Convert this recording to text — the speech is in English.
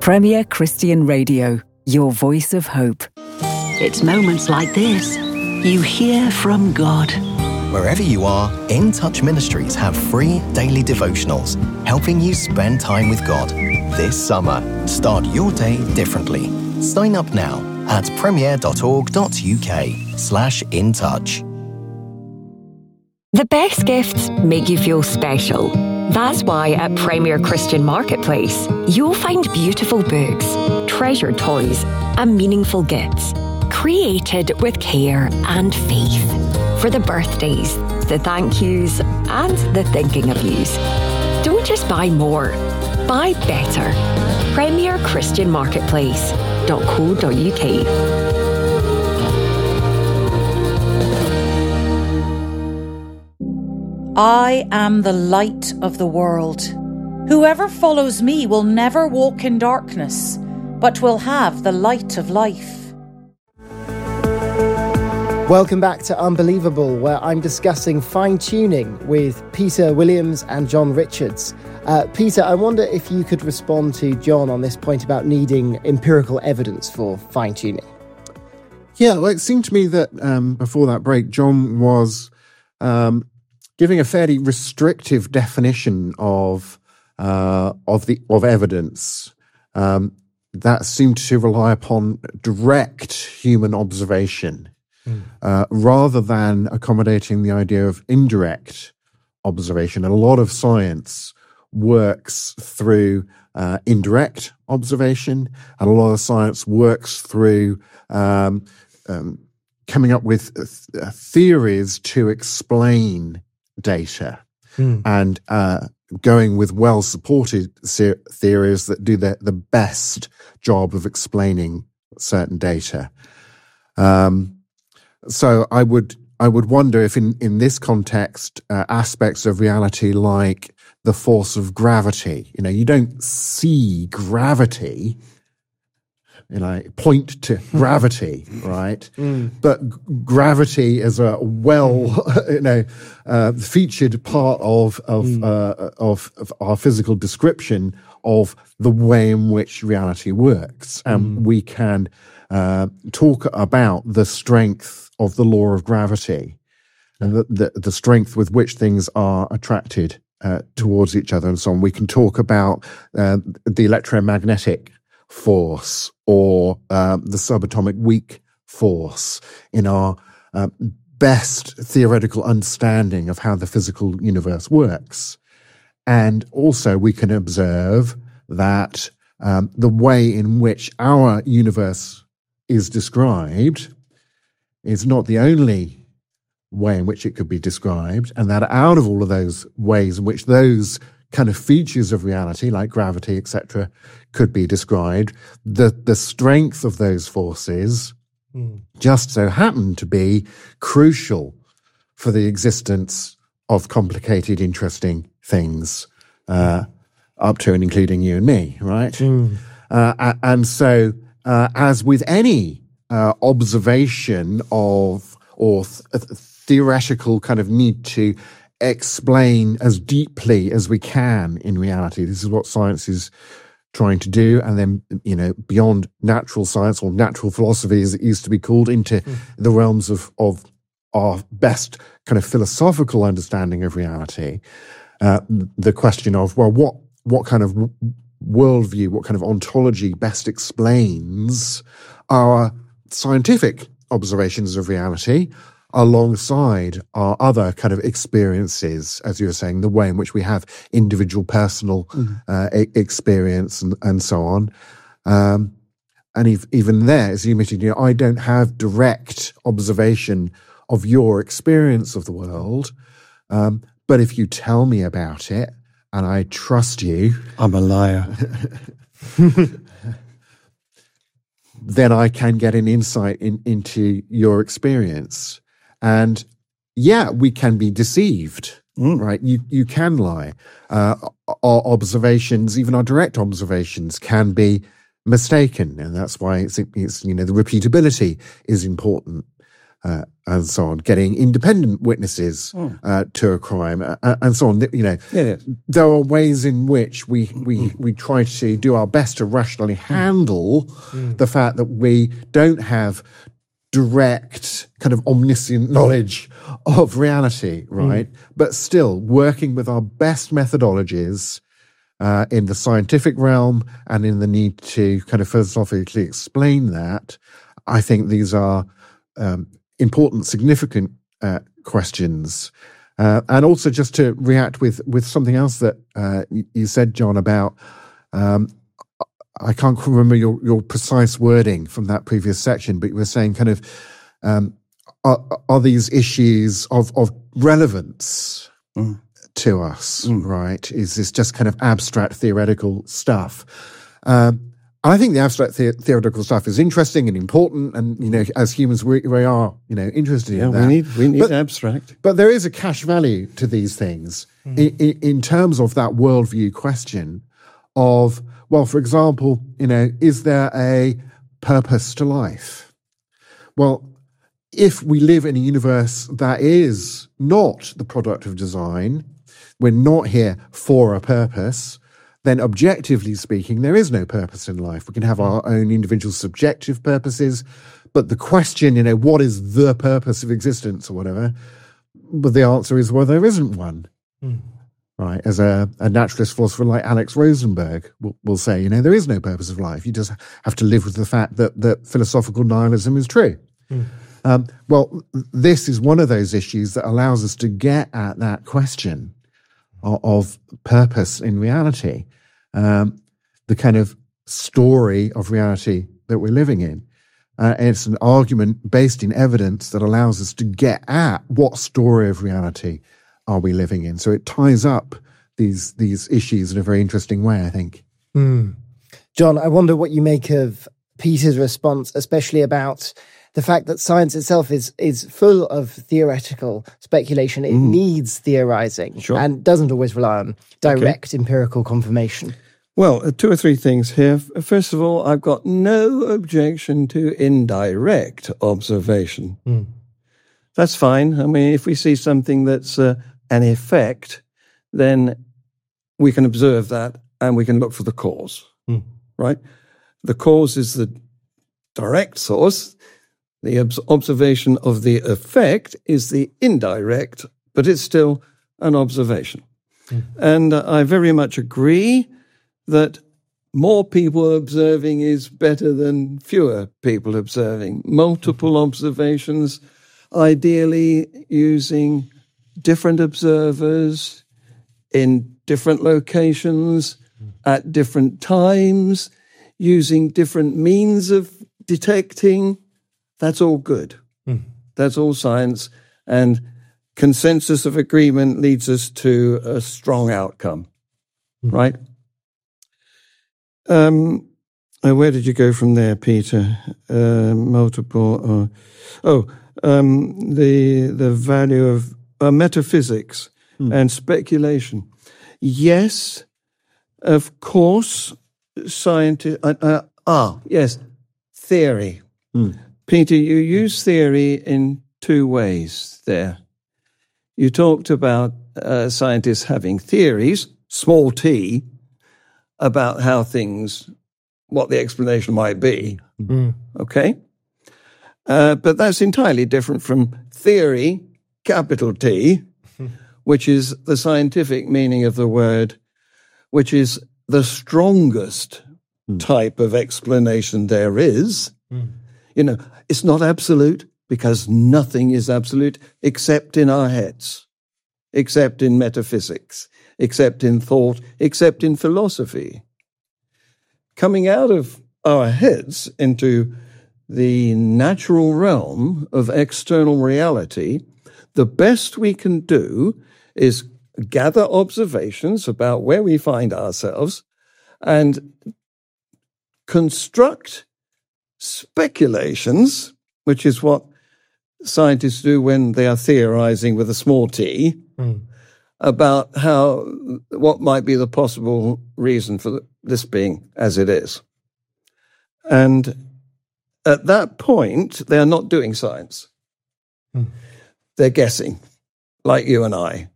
Premier Christian Radio, your voice of hope. It's moments like this you hear from God. Wherever you are, In Touch Ministries have free daily devotionals, helping you spend time with God. This summer, start your day differently. Sign up now at premier.org.uk/intouch. The best gifts make you feel special. That's why at Premier Christian Marketplace, you'll find beautiful books, treasured toys, and meaningful gifts, created with care and faith. For the birthdays, the thank yous, and the thinking of yous. Don't just buy more, buy better. Premier Christian Marketplace.co.uk. I am the light of the world. Whoever follows me will never walk in darkness, but will have the light of life. Welcome back to Unbelievable, where I'm discussing fine-tuning with Peter Williams and John Richards. Peter, I wonder if you could respond to John on this point about needing empirical evidence for fine-tuning. Yeah, well, it seemed to me that before that break, John was giving a fairly restrictive definition of evidence that seemed to rely upon direct human observation rather than accommodating the idea of indirect observation. And a lot of science works through indirect observation, and a lot of science works through coming up with theories to explain data and going with well-supported theories that do the best job of explaining certain data. So I would wonder if in this context, aspects of reality like the force of gravity, you don't see gravity, point to gravity, right? But gravity is a featured part of our physical description of the way in which reality works. We can talk about the strength of the law of gravity and the strength with which things are attracted towards each other and so on. We can talk about the electromagnetic force or the subatomic weak force in our best theoretical understanding of how the physical universe works. And also we can observe that the way in which our universe is described is not the only way in which it could be described, and that out of all of those ways in which those kind of features of reality, like gravity, etc., could be described, the strength of those forces just so happen to be crucial for the existence of complicated, interesting things, up to and including you and me, right? And so, as with any observation of or theoretical kind of need to explain as deeply as we can in reality. This is what science is trying to do. And then, beyond natural science or natural philosophy, as it used to be called, into the realms of our best kind of philosophical understanding of reality. The question of, well, what kind of worldview, what kind of ontology best explains our scientific observations of reality alongside our other kind of experiences, as you were saying, the way in which we have individual personal experience and so on. And even there, as you admitted, I don't have direct observation of your experience of the world, but if you tell me about it and I trust you, I'm a liar. Then I can get an insight into your experience. And yeah, we can be deceived, right? You can lie. Our observations, even our direct observations, can be mistaken, and that's why it's the repeatability is important. and so on, getting independent witnesses to a crime, and so on. You know, there are ways in which we try to do our best to rationally handle the fact that we don't have direct kind of omniscient knowledge of reality, right? But still working with our best methodologies in the scientific realm and in the need to kind of philosophically explain that. I think these are important, significant questions. And also just to react with something else that you said, John, about I can't remember your precise wording from that previous section, but you were saying kind of are these issues of relevance to us, right? Is this just kind of abstract theoretical stuff? I think the abstract theoretical stuff is interesting and important, and you know, as humans, we are interested in that. We need abstract. But there is a cash value to these things in terms of that worldview question of, well, for example, is there a purpose to life? Well, if we live in a universe that is not the product of design, we're not here for a purpose, then objectively speaking, there is no purpose in life. We can have our own individual subjective purposes, but the question, what is the purpose of existence or whatever, but the answer is, well, there isn't one. Right? As a naturalist philosopher like Alex Rosenberg will say, there is no purpose of life. You just have to live with the fact that philosophical nihilism is true. Well, this is one of those issues that allows us to get at that question of purpose in reality, the kind of story of reality that we're living in. And it's an argument based in evidence that allows us to get at what story of reality are we living in. So it ties up these issues in a very interesting way, I think. John, I wonder what you make of Peter's response, especially about the fact that science itself is full of theoretical speculation. It needs theorizing and doesn't always rely on direct empirical confirmation. Well, two or three things here. First of all, I've got no objection to indirect observation. That's fine. I mean, if we see something that's an effect, then we can observe that and we can look for the cause, right? The cause is the direct source. The observation of the effect is the indirect, but it's still an observation. And I very much agree that more people observing is better than fewer people observing. Multiple observations, ideally using different observers in different locations at different times, using different means of detecting. That's all good. That's all science. And consensus of agreement leads us to a strong outcome, right? Where did you go from there, Peter? The value of metaphysics and speculation. Yes, of course, yes, theory. Peter, you use theory in two ways there. You talked about scientists having theories, small t, about how what the explanation might be. Okay? But that's entirely different from theory, capital T, which is the scientific meaning of the word, which is the strongest type of explanation there is. It's not absolute because nothing is absolute except in our heads, except in metaphysics, except in thought, except in philosophy. Coming out of our heads into the natural realm of external reality, the best we can do is gather observations about where we find ourselves and construct speculations, which is what scientists do when they are theorizing with a small t, about what might be the possible reason for this being as it is. And at that point, they are not doing science. They're guessing, like you and I.